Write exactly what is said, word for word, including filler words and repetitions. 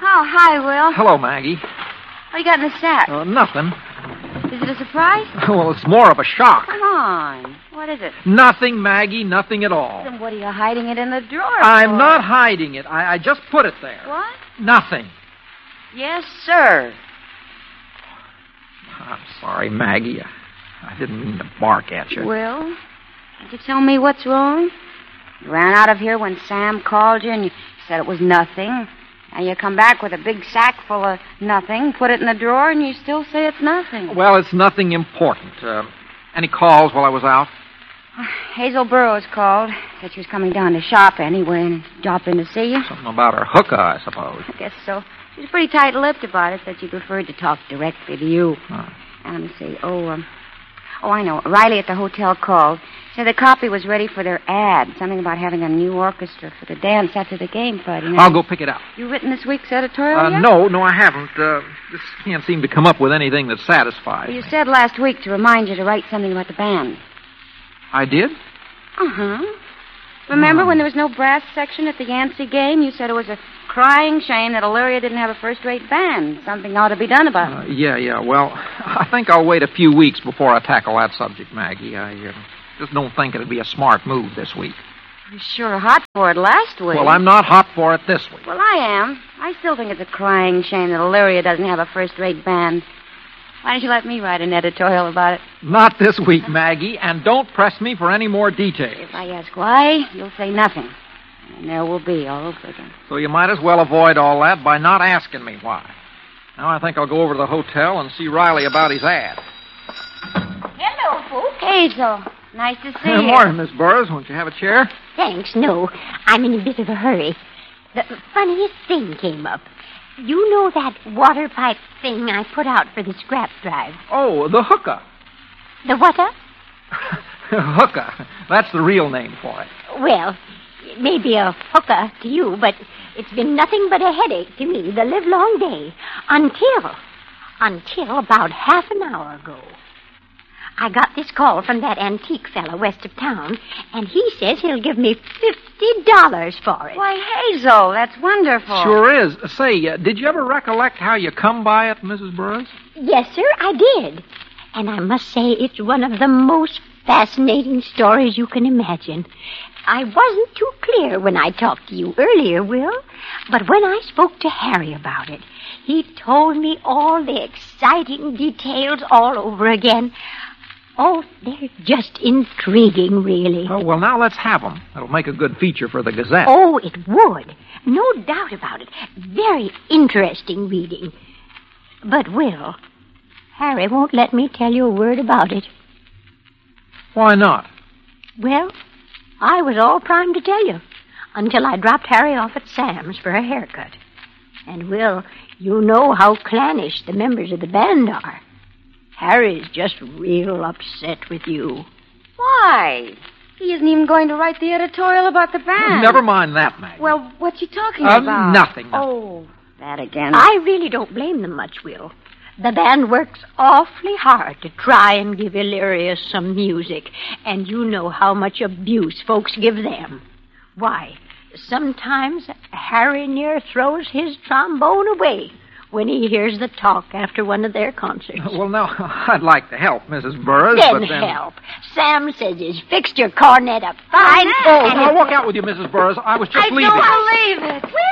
Oh, hi, Will. Hello, Maggie. What you got in the sack? Uh, nothing. Is it a surprise? Well, it's more of a shock. Come on. What is it? Nothing, Maggie, nothing at all. Then what are you hiding it in the drawer I'm for? not hiding it. I, I just put it there. What? Nothing. Yes, sir. I'm sorry, Maggie. I didn't mean to bark at you. Will, can't you tell me what's wrong? You ran out of here when Sam called you and you said it was nothing. And you come back with a big sack full of nothing, put it in the drawer, and you still say it's nothing. Well, it's nothing important. Uh, any calls while I was out? Hazel Burroughs called. Said she was coming down to shop anyway and dropped in to see you. Something about her hookah, I suppose. I guess so. She was pretty tight-lipped about it, said she preferred to talk directly to you. Huh. And let me see. Oh, um, oh, I know. Riley at the hotel called. Said the copy was ready for their ad. Something about having a new orchestra for the dance after the game Friday night. I'll go pick it up. You written this week's editorial Uh, yet? no, no, I haven't. Uh, just can't seem to come up with anything that satisfies Well, you me. said last week to remind you to write something about the band. I did? Uh-huh. Remember Hmm. when there was no brass section at the Yancey game? You said it was a crying shame that Illyria didn't have a first-rate band. Something ought to be done about Uh, it. yeah, yeah. Well, I think I'll wait a few weeks before I tackle that subject, Maggie. I uh, just don't think it'd be a smart move this week. You were sure hot for it last week. Well, I'm not hot for it this week. Well, I am. I still think it's a crying shame that Illyria doesn't have a first-rate band. Why don't you let me write an editorial about it? Not this week, Maggie, and don't press me for any more details. If I ask why, you'll say nothing. And there will be all over again. So you might as well avoid all that by not asking me why. Now I think I'll go over to the hotel and see Riley about his ad. Hello, folks. Hazel, nice to see Good you. morning, Miss Burroughs. Won't you have a chair? Thanks, no. I'm in a bit of a hurry. The funniest thing came up. You know that water pipe thing I put out for the scrap drive? Oh, the hookah. The what-a? Hookah. That's the real name for it. Well, it may be a hookah to you, but it's been nothing but a headache to me the livelong day. Until, until about half an hour ago. I got this call from that antique fella west of town, and he says he'll give me fifty dollars for it. Why, Hazel, that's wonderful. Sure is. Say, uh, did you ever recollect how you come by it, Missus Burroughs? Yes, sir, I did. And I must say it's one of the most fascinating stories you can imagine. I wasn't too clear when I talked to you earlier, Will, but when I spoke to Harry about it, he told me all the exciting details all over again. Oh, they're just intriguing, really. Oh, well, now let's have them. It'll make a good feature for the Gazette. Oh, it would. No doubt about it. Very interesting reading. But, Will, Harry won't let me tell you a word about it. Why not? Well, I was all primed to tell you until I dropped Harry off at Sam's for a haircut. And, Will, you know how clannish the members of the band are. Harry's just real upset with you. Why? He isn't even going to write the editorial about the band. Never mind that, Maggie. Well, what's he talking Uh, about? nothing, nothing. Oh, that again. I really don't blame them much, Will. The band works awfully hard to try and give Illyria some music, and you know how much abuse folks give them. Why, sometimes Harry near throws his trombone away when he hears the talk after one of their concerts. Well, now, I'd like to help, Missus Burroughs, Then but then... help. Sam says he's fixed your cornet up fine. Oh, and I'll it- walk out with you, Missus Burroughs. I was just I leaving. don't believe it.